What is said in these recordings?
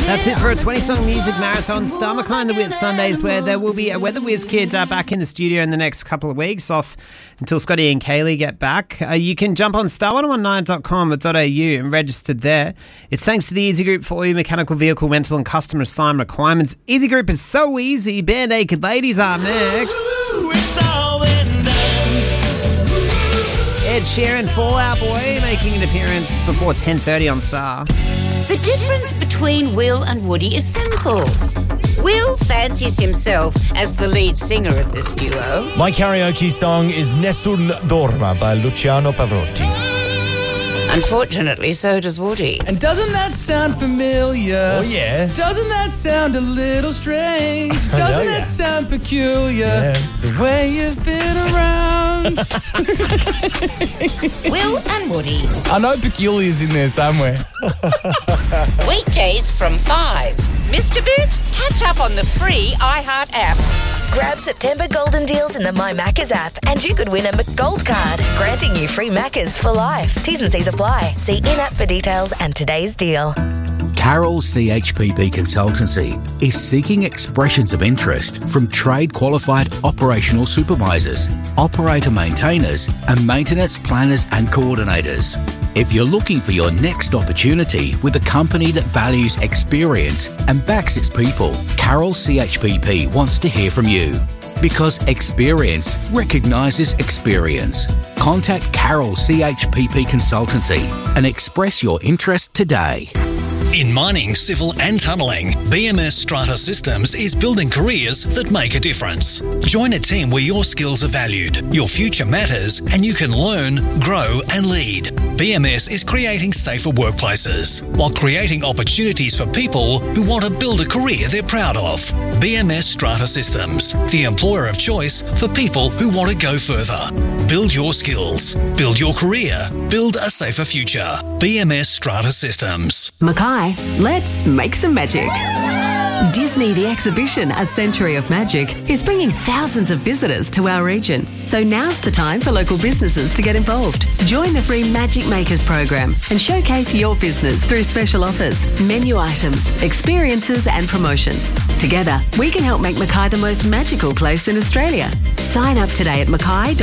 That's it for a 20-song music marathon. Star Mackay and the Whit Sundays, where there will be a Weather Whiz Kid back in the studio in the next couple of weeks, off until Scotty and Kaylee get back. You can jump on star1019.com.au and register there. It's thanks to the Easy Group for all your mechanical vehicle rental and customer assignment requirements. Easy Group is so easy. Bare Naked Ladies are next. Ed Sheeran, Fall Out Boy, making an appearance before 10:30 on Star. The difference between Will and Woody is simple. Will fancies himself as the lead singer of this duo. My karaoke song is Nessun Dorma by Luciano Pavarotti. Unfortunately, so does Woody. And doesn't that sound familiar? Oh, yeah. Doesn't that sound a little strange? Doesn't that sound peculiar? Yeah. The way you've been around. Will and Woody. I know peculiar's in there somewhere. Weekdays from 5. Missed a bit? Catch up on the free iHeart app. Grab September golden deals in the My Maccas app and you could win a McGold card, granting you free Maccas for life. T's and C's apply. See in-app for details and today's deal. Carroll CHPP Consultancy is seeking expressions of interest from trade-qualified operational supervisors, operator maintainers and maintenance planners and coordinators. If you're looking for your next opportunity with a company that values experience and backs its people, Carroll CHPP wants to hear from you. Because experience recognises experience. Contact Carroll CHPP Consultancy and express your interest today. In mining, civil and tunnelling, BMS Strata Systems is building careers that make a difference. Join a team where your skills are valued, your future matters, and you can learn, grow and lead. BMS is creating safer workplaces while creating opportunities for people who want to build a career they're proud of. BMS Strata Systems, the employer of choice for people who want to go further. Build your skills, build your career, build a safer future. BMS Strata Systems. Mackay, let's make some magic. Disney The Exhibition, A Century of Magic, is bringing thousands of visitors to our region. So now's the time for local businesses to get involved. Join the free Magic Makers program and showcase your business through special offers, menu items, experiences and promotions. Together, we can help make Mackay the most magical place in Australia. Sign up today at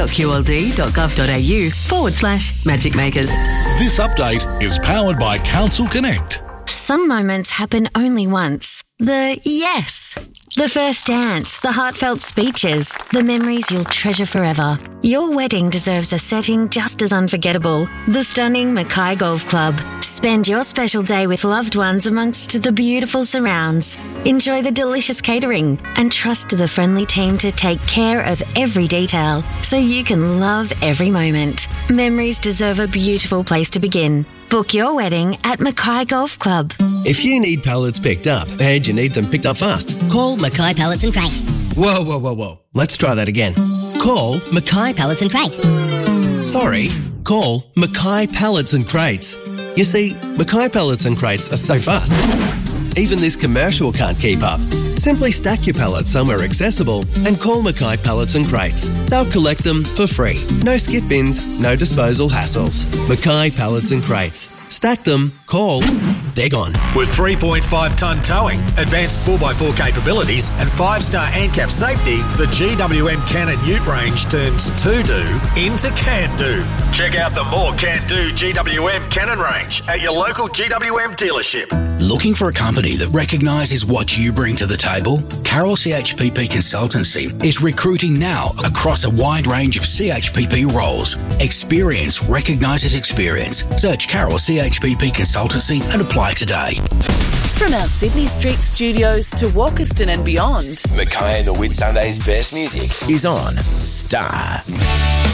mackay.qld.gov.au/Magic Makers. This update is powered by Council Connect. Some moments happen only once. The yes. The first dance, the heartfelt speeches, the memories you'll treasure forever. Your wedding deserves a setting just as unforgettable. The stunning Mackay Golf Club. Spend your special day with loved ones amongst the beautiful surrounds. Enjoy the delicious catering and trust the friendly team to take care of every detail so you can love every moment. Memories deserve a beautiful place to begin. Book your wedding at Mackay Golf Club. If you need pallets picked up and you need them picked up fast, call Mackay Pallets and Crates. Whoa. Let's try that again. Call Mackay Pallets and Crates. Sorry, call Mackay Pallets and Crates. You see, Mackay Pallets and Crates are so fast. Even this commercial can't keep up. Simply stack your pallets somewhere accessible and call Mackay Pallets and Crates. They'll collect them for free. No skip bins, no disposal hassles. Mackay Pallets and Crates. Stack them, call, they're gone. With 3.5-tonne towing, advanced 4x4 capabilities and 5-star ANCAP safety, the GWM Cannon Ute range turns to-do into can-do. Check out the more can-do GWM Cannon range at your local GWM dealership. Looking for a company that recognises what you bring to the table? Carroll CHPP Consultancy is recruiting now across a wide range of CHPP roles. Experience recognises experience. Search Carroll CHPP Consultancy and apply today. From our Sydney Street studios to Walkerston and beyond, Mackay and the Whit Sundays' best music is on Star.